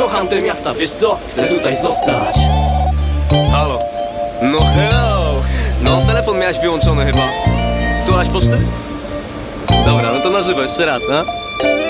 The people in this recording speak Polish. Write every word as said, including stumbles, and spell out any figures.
kocham te miasta, wiesz co? Chcę tutaj zostać. Halo. No hello. No, telefon miałeś wyłączony chyba. Słuchasz poczty? Dobra, no to na żywo jeszcze raz, no.